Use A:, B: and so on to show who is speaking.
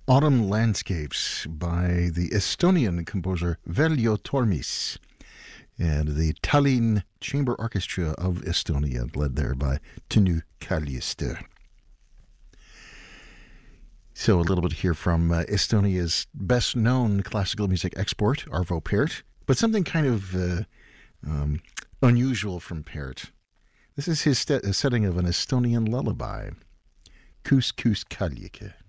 A: Autumn Landscapes by the Estonian composer Veljo Tormis and the Tallinn Chamber Orchestra of Estonia, led there by Tõnu Kaljuste. So a little bit here from Estonia's best-known classical music export, Arvo Pärt, but something kind of unusual from Pärt. This is his setting of an Estonian lullaby, Kuus Kuus Kaljuke.